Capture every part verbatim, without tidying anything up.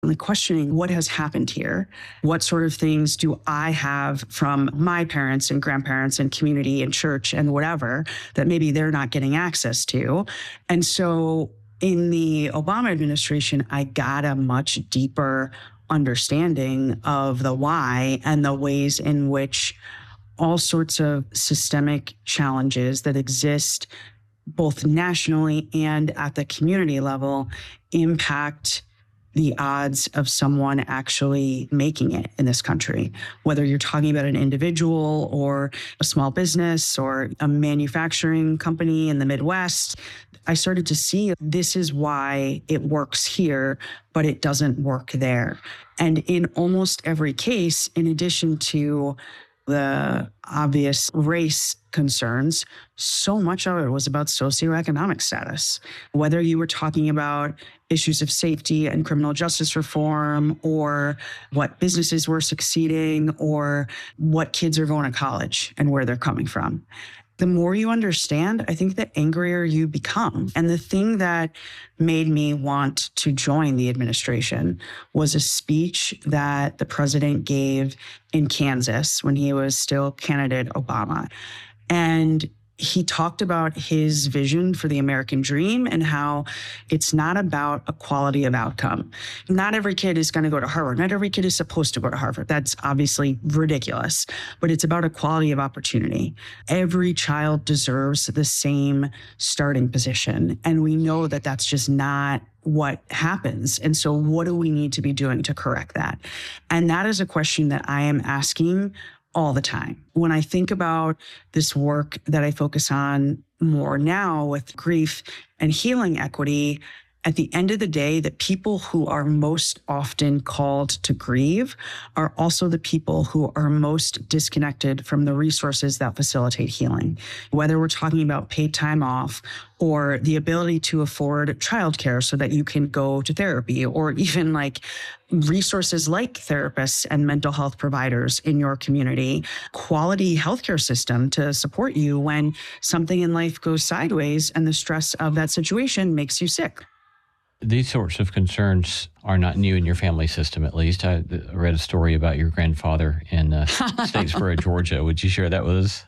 like questioning what has happened here. What sort of things do I have from my parents and grandparents and community and church and whatever that maybe they're not getting access to? And so in the Obama administration, I got a much deeper understanding of the why and the ways in which all sorts of systemic challenges that exist both nationally and at the community level impact the odds of someone actually making it in this country, whether you're talking about an individual or a small business or a manufacturing company in the Midwest. I started to see this is why it works here, but it doesn't work there. And in almost every case, in addition to the obvious race concerns, so much of it was about socioeconomic status. Whether you were talking about issues of safety and criminal justice reform, or what businesses were succeeding, or what kids are going to college and where they're coming from. The more you understand, I think the angrier you become. And the thing that made me want to join the administration was a speech that the president gave in Kansas when he was still candidate Obama. And he talked about his vision for the American dream and how it's not about a quality of outcome. Not every kid is going to go to Harvard. Not every kid is supposed to go to Harvard. That's obviously ridiculous, but it's about a quality of opportunity. Every child deserves the same starting position. And we know that that's just not what happens. And so what do we need to be doing to correct that? And that is a question that I am asking all the time. When I think about this work that I focus on more now with grief and healing equity, at the end of the day, the people who are most often called to grieve are also the people who are most disconnected from the resources that facilitate healing. Whether we're talking about paid time off or the ability to afford childcare so that you can go to therapy, or even like resources like therapists and mental health providers in your community, quality healthcare system to support you when something in life goes sideways and the stress of that situation makes you sick. These sorts of concerns are not new in your family system, at least. I read a story about your grandfather in uh, Statesboro, Georgia. Would you share that with us?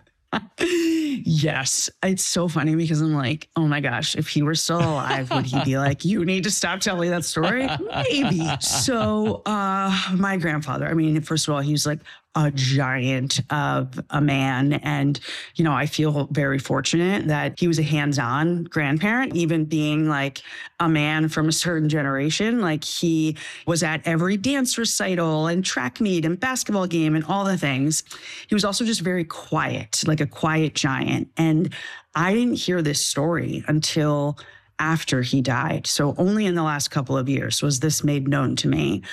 Yes. It's so funny because I'm like, oh my gosh, if he were still alive, would he be like, you need to stop telling that story? Maybe. So uh, my grandfather, I mean, first of all, he was like a giant of a man. And, you know, I feel very fortunate that he was a hands-on grandparent, even being like a man from a certain generation. Like he was at every dance recital and track meet and basketball game and all the things. He was also just very quiet, like a quiet giant. And I didn't hear this story until after he died. So only in the last couple of years was this made known to me.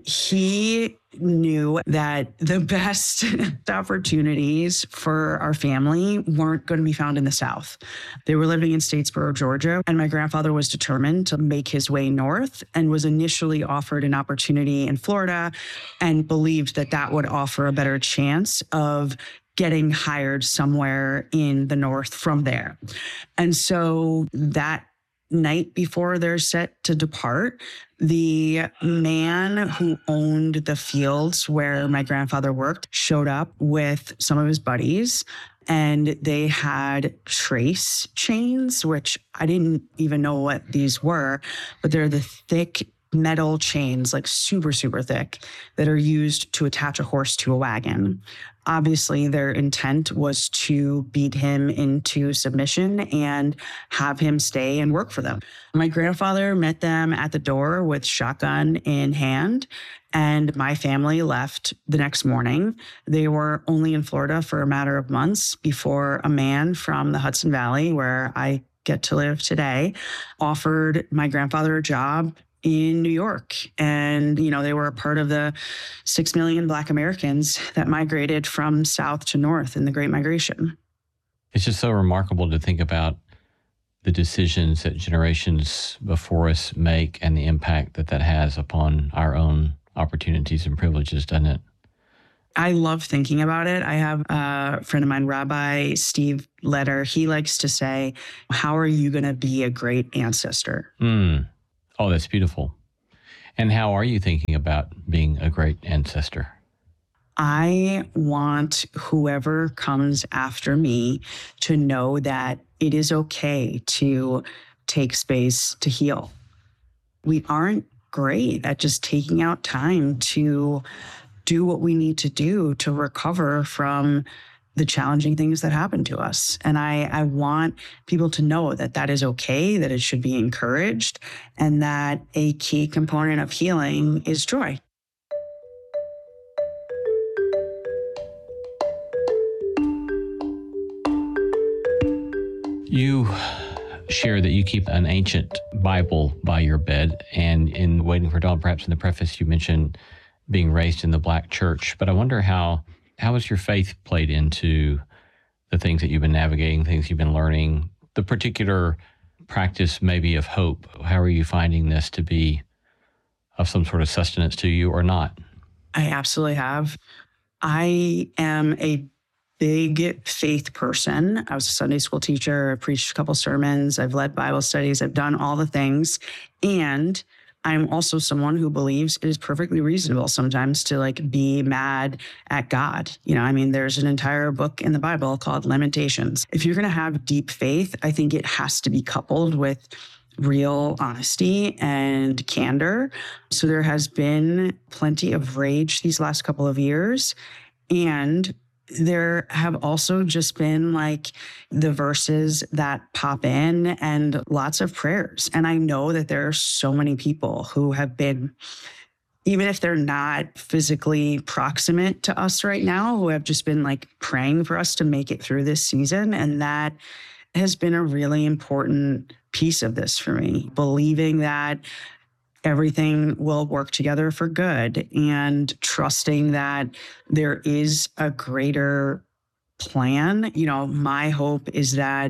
He knew that the best opportunities for our family weren't going to be found in the South. They were living in Statesboro, Georgia, and my grandfather was determined to make his way north and was initially offered an opportunity in Florida and believed that that would offer a better chance of getting hired somewhere in the north from there. And so that night before they're set to depart, the man who owned the fields where my grandfather worked showed up with some of his buddies, and they had trace chains, which I didn't even know what these were, but they're the thick metal chains, like super, super thick, that are used to attach a horse to a wagon. Obviously, their intent was to beat him into submission and have him stay and work for them. My grandfather met them at the door with shotgun in hand, and my family left the next morning. They were only in Florida for a matter of months before a man from the Hudson Valley, where I get to live today, offered my grandfather a job in New York. And, you know, they were a part of the six million Black Americans that migrated from South to North in the Great Migration. It's just so remarkable to think about the decisions that generations before us make and the impact that that has upon our own opportunities and privileges, doesn't it? I love thinking about it. I have a friend of mine, Rabbi Steve Letter. He likes to say, how are you going to be a great ancestor? Mm. Oh, that's beautiful. And how are you thinking about being a great ancestor? I want whoever comes after me to know that it is okay to take space to heal. We aren't great at just taking out time to do what we need to do to recover from the challenging things that happen to us. And I, I want people to know that that is okay, that it should be encouraged, and that a key component of healing is joy. You share that you keep an ancient Bible by your bed, and in Waiting for Dawn, perhaps in the preface, you mentioned being raised in the Black church. But I wonder how how has your faith played into the things that you've been navigating, things you've been learning, the particular practice maybe of hope? How are you finding this to be of some sort of sustenance to you or not? I absolutely have. I am a big faith person. I was a Sunday school teacher. I preached a couple sermons. I've led Bible studies. I've done all the things. And I'm also someone who believes it is perfectly reasonable sometimes to like be mad at God. You know, I mean, there's an entire book in the Bible called Lamentations. If you're going to have deep faith, I think it has to be coupled with real honesty and candor. So there has been plenty of rage these last couple of years. And there have also just been like the verses that pop in and lots of prayers. And I know that there are so many people who have been, even if they're not physically proximate to us right now, who have just been like praying for us to make it through this season. And that has been a really important piece of this for me, believing that everything will work together for good and trusting that there is a greater plan. You know, my hope is that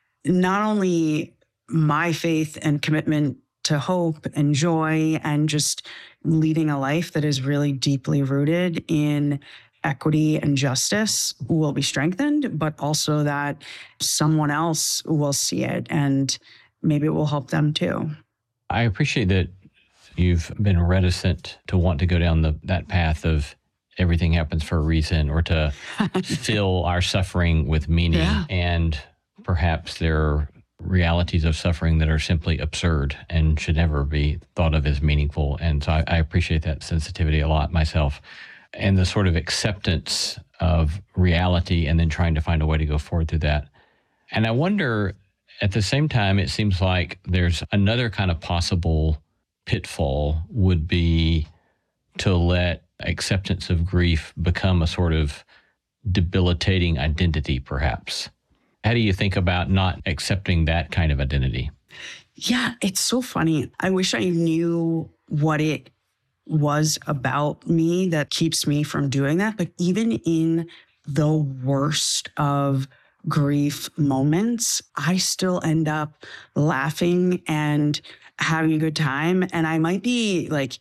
not only my faith and commitment to hope and joy and just leading a life that is really deeply rooted in equity and justice will be strengthened, but also that someone else will see it and maybe it will help them too. I appreciate that you've been reticent to want to go down the that path of everything happens for a reason, or to fill our suffering with meaning. Yeah. And perhaps there are realities of suffering that are simply absurd and should never be thought of as meaningful. And so I, I appreciate that sensitivity a lot myself, and the sort of acceptance of reality and then trying to find a way to go forward through that. And I wonder, at the same time, it seems like there's another kind of possible pitfall would be to let acceptance of grief become a sort of debilitating identity, perhaps. How do you think about not accepting that kind of identity? Yeah, it's so funny. I wish I knew what it was about me that keeps me from doing that. But even in the worst of grief moments, I still end up laughing and having a good time. And I might be like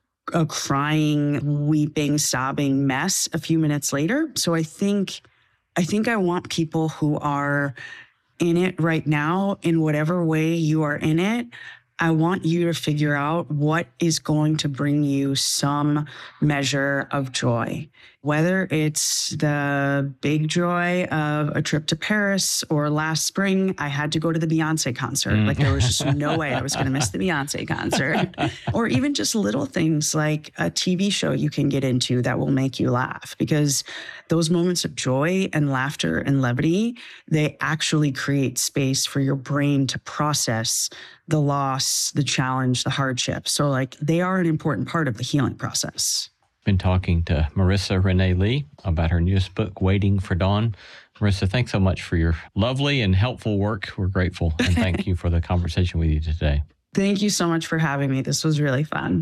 a crying, weeping, sobbing mess a few minutes later. So I think, I think I want people who are in it right now, in whatever way you are in it, I want you to figure out what is going to bring you some measure of joy, whether it's the big joy of a trip to Paris, or last spring, I had to go to the Beyonce concert. Mm. Like there was just no way I was going to miss the Beyonce concert. Or even just little things like a T V show you can get into that will make you laugh, because those moments of joy and laughter and levity, they actually create space for your brain to process the loss, the challenge, the hardship. So like they are an important part of the healing process. Been talking to Marissa Renee Lee about her newest book, Waiting for Dawn. Marissa, thanks so much for your lovely and helpful work. We're grateful, and thank you for the conversation with you today. Thank you so much for having me. This was really fun.